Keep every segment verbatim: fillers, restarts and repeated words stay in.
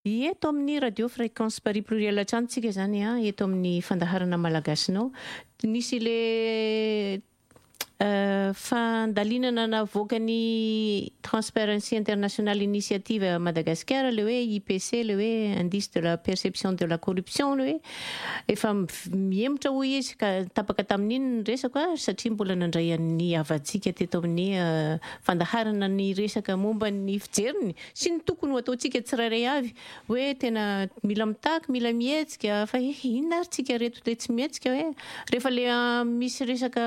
Eto amin'ny radio fréquence Paris Pluriel Atlantique zany a, eto amin'ny fandaharana malagasinao, nisy le uh, fandalinana navoaka ny Transparency International Initiative à Madagascar, le hoe I P C, le hoe indice de la perception de la corruption, le hoe efa miemotra hoy izy ka tapaka tamin'iny ny resaka satria mbola nandray an'ny avatsika teto amin'ny uh, fandaharana ny resaka momba ny fijeriny sy ny tokony ho ataontsika tsirairay avy hoe tena mila mitaky, mila mietsika fa inona ary tsika reto le tsy mietsika hoe rehefa le uh, misy resaka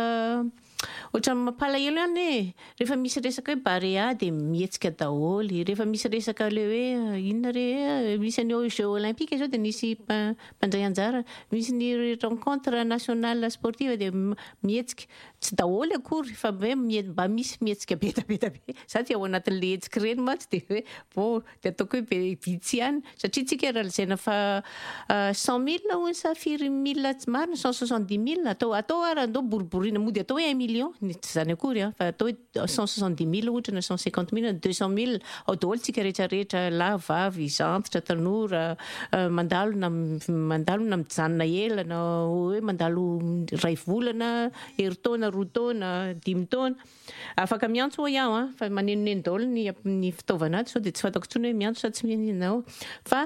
ohatra mampalahelo ihany e rehefa misy resaka hoe barea dia mietsika daholy, rehefa misy resaka le hoe inona re misy an'io jeux olympique zao dia nisy mpandray anjara, misy ny rencontre nationale sportive dia mietsika tsy daholy akory fa hoe mba misy mietsika betabeta be za dia ao anatin'le hetsika ireny mantsy dia hoe bon dia ataoko hoe be vitsy ihany satria tsika realisaina fa uh, cent mille hoy sa firy mille tsy marina cent soixante-dix mille atao atao ary andao boriborina mody atao hoe un million tsy zany akory a fa atao hoe cent soixante-dix mille ohatra na cent cinquante mille deux cent mille ao daholo tsika rehetra rehetra lahy vavy zantitra tanora uh, mandalo na mandalo na mijanona ela na hoe mandalo ray volana heritaona roa taona dimy taona afaka miantso ho iaho a fa manenoneny daholo ny, ny fitaovana ato sao dia tsy fantako intsony hoe miantso sa tsy mianao fa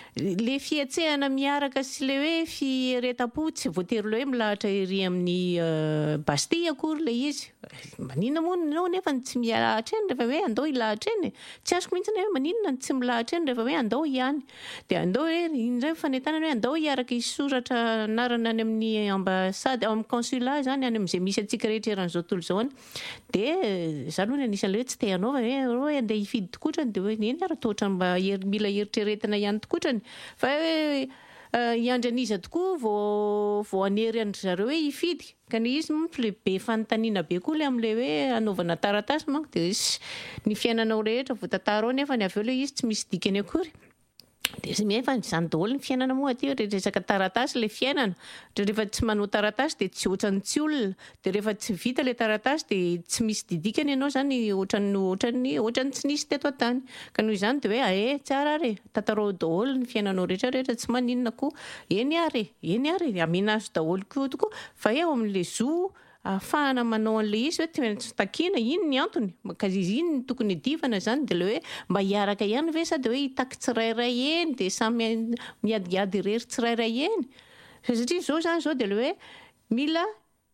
le fietsehana miaraka sy le hoe fieretam-po tsy voatery le hoe milahatra ery amin'ny uh, Bastille akory le izy maninona moa nao nefa tsy milahatra eny rehefa hoe andao ilahatra eny tsy azoko mihitsy hoe maninona tsy milahatra eny rehefa hoe andao ihany dia andao hoe indray fanentanana hoe andao hiaraka hisoratra anarana any amin'ny ambassade amin'ny consulat zany any amin'izay misy antsika rehetra eran'izao tontolo izao any dia za aloha ny anisan'le hoe tsy te hanao fa hoe andeha hifidy tokotrany dia hoe eny ary tohatra mba her- mila eritreretina ihany tokotrany fa hoe uh, iandry an'iza tokoa vao vao anery andry zareo hoe hifidy ka ny izy moa le be fanontaniana be koa le amin'le hoe anaovana taratasy manko dia ny fiainanao rehetra vao tantara ao nefa ny avy eo le izy tsy misy dikany akory dia izy mihefa izany daholo ny fiainana moa aty rehefa resaka taratasy le fiainana rehefa tsy manao taratasy dia tsy ohatran'ny tsy olona dia rehefa tsy vita le taratasy dia tsy misy didikany ianao zany ohatran'ny ohatran'ny ohatran'ny tsy nisy teto an-tany ka noho izany dia hoe ae tsara re tantarao daholo ny fiainanao rehetra rehetra tsy maninona koa eny ary eny ary amena azy daholo koa tokoa fa eo amin'le zoo ahafahana manao an'le izy hoe tsy takiana ino ny antony ka izy ino ny tokony divana zany dia le hoe mba hiaraka ihany ve sa dia hoe hitaky tsirairay eny dia samy miadiady rery tsirairay eny satria zao zany zao dia le hoe mila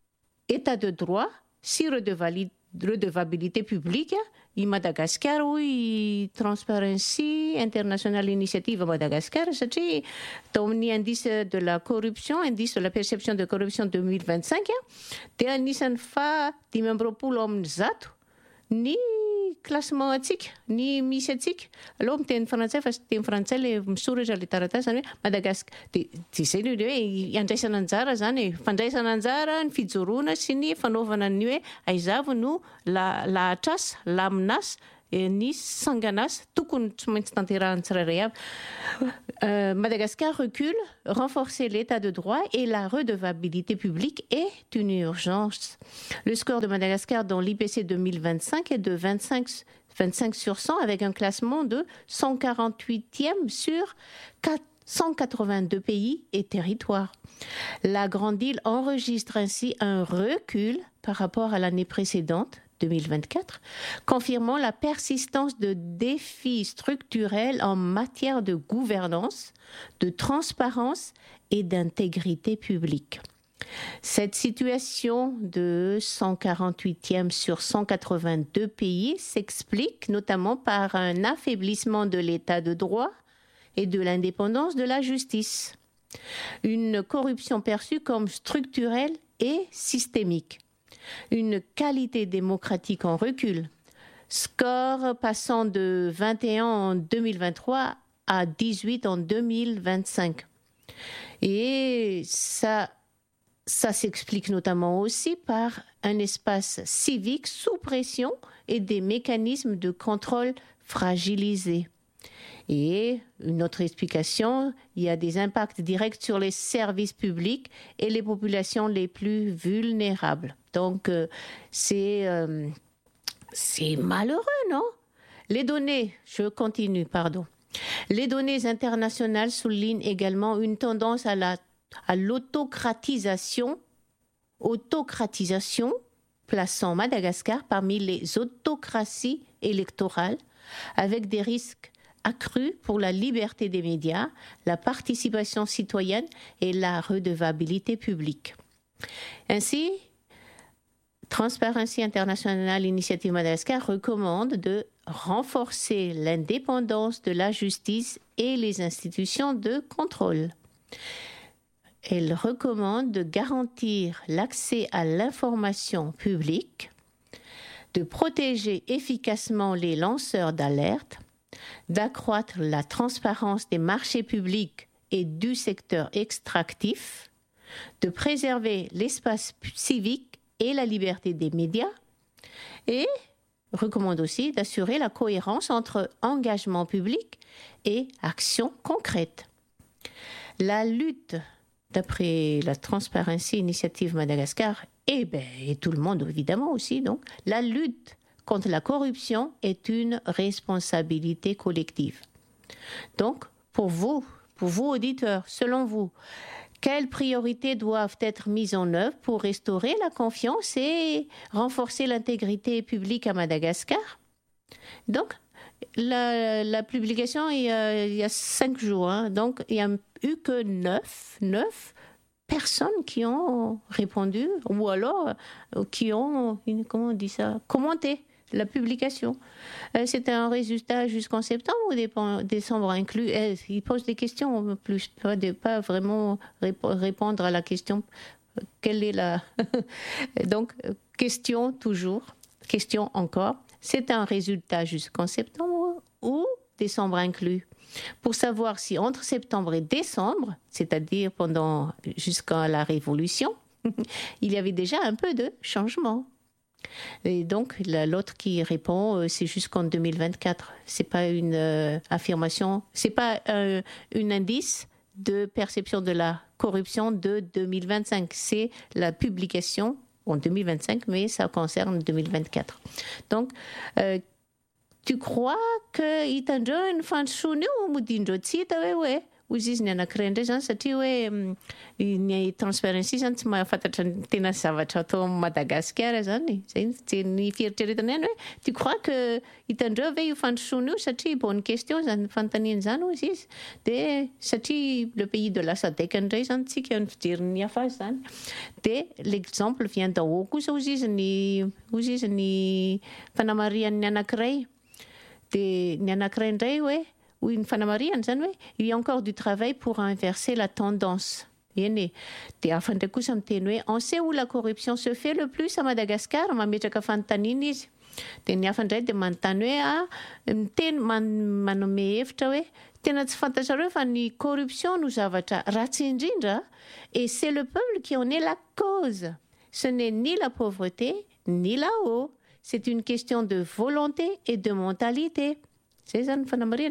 état de droit sy redevali- redevabilité publique i Madagascar hoy Transparency International Initiative à Madagascar satria tao amin'ny indice de la corruption indice de la perception de corruption deux mille vingt-cinq dia anisan'ny fa dimy amby roapolo amin'ny zato ny classement atsika ny misy atsika aloha miteny frantsay fa tsy teny frantsay le misoratra le taratasy zany hoe Madagascar dia izay ny hoe iandraisana anjara zany fandraisana anjara ny fijoroana sy ny fanaovana ny hoe aizavo no la lahatrasa laminasa ny sanganasa tokony tsy maintsy tanterahan'ny tsirairay avy. Euh, Madagascar recule, renforcer l'état de droit et la redevabilité publique est une urgence. Le score de Madagascar dans l'I P C deux mille vingt-cinq est de vingt-cinq, vingt-cinq sur cent avec un classement de cent quarante-huitième sur cent quatre-vingt-deux pays et territoires. La Grande Île enregistre ainsi un recul par rapport à l'année précédente, deux mille vingt-quatre, confirmant la persistance de défis structurels en matière de gouvernance, de transparence et d'intégrité publique. Cette situation de cent quarante-huitième sur cent quatre-vingt-deux pays s'explique notamment par un affaiblissement de l'état de droit et de l'indépendance de la justice, une corruption perçue comme structurelle et systémique, une qualité démocratique en recul, score passant de vingt et un en deux mille vingt-trois à dix-huit en deux mille vingt-cinq. Et ça, ça s'explique notamment aussi par un espace civique sous pression et des mécanismes de contrôle fragilisés. Et une autre explication, il y a des impacts directs sur les services publics et les populations les plus vulnérables. Donc, euh, c'est, euh, c'est malheureux, non? Les données, je continue, pardon. Les données internationales soulignent également une tendance à, la, à l'autocratisation, autocratisation, plaçant Madagascar parmi les autocraties électorales, avec des risques accrus pour la liberté des médias, la participation citoyenne et la redevabilité publique. Ainsi, Transparency International Initiative Madagascar recommande de renforcer l'indépendance de la justice et les institutions de contrôle. Elle recommande de garantir l'accès à l'information publique, de protéger efficacement les lanceurs d'alerte, d'accroître la transparence des marchés publics et du secteur extractif, de préserver l'espace civique et la liberté des médias, et recommande aussi d'assurer la cohérence entre engagement public et action concrète. La lutte, d'après la Transparency Initiative Madagascar, et, ben, et tout le monde évidemment aussi, donc, la lutte contre la corruption est une responsabilité collective. Donc, pour vous, pour vous auditeurs, selon vous, quelles priorités doivent être mises en œuvre pour restaurer la confiance et renforcer l'intégrité publique à Madagascar? Donc, la, la publication, il y, a, il y a cinq jours, hein, donc il n'y a eu que neuf, neuf personnes qui ont répondu ou alors qui ont, comment on dit ça, commenté la publication. Euh, c'était un résultat jusqu'en septembre ou décembre inclus. Euh, ils posent des questions, plus pas, de, pas vraiment répondre à la question. Quelle est la... Donc, question toujours, question encore. C'est un résultat jusqu'en septembre ou décembre inclus. Pour savoir si entre septembre et décembre, c'est-à-dire pendant jusqu'à la Révolution, il y avait déjà un peu de changement. Et donc, l'autre qui répond, c'est jusqu'en deux mille vingt-quatre. C'est pas une euh, affirmation, c'est pas euh, un indice de perception de la corruption de deux mille vingt-cinq. C'est la publication en deux mille vingt-cinq, mais ça concerne deux mille vingt-quatre. Donc, euh, tu crois que itandreo ny fandrosoana io modindreo tsy hita hoe hoe ozy izy ny anankiray indray zany satria hoe ny Transparency zany tsy mahafantatra ny tena zavatra atao amin'ny Madagasikara zany. Zay ny fieritreretana ihany hoe tu crois que hitandreo ve io fandrosoana io satria bonne question zany fanontaniana zany ozy izy. De satria le pays de la SADC indray zany tsika ny fijery ny hafa azy zany. De l'exemple vient d'en haut kosa ozy izy ny ozy izy ny fanamarian'ny anankiray. De ny anankiray indray hoe ou une fanamariana zany hoe il y a encore du travail pour inverser la tendance. Eny de hafa ndray kosa miteny hoe on sait où la corruption se fait le plus à Madagascar, mametraka fanontaniana izy. De ny hafa ndray de manontany hoe ah miteny man, manome hevitra hoe tena tsy fantatrareo fa ny corruption no zavatra ratsy indrindra et c'est le peuple qui en est la cause. Ce n'est ni la pauvreté ni la haut. C'est une question de volonté et de mentalité. C'est ça,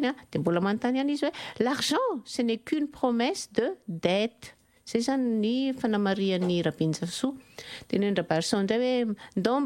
l'argent, ce n'est qu'une promesse de dette. C'est ça, ni fanamariani rapinsa su. Tenendra person ndray hoe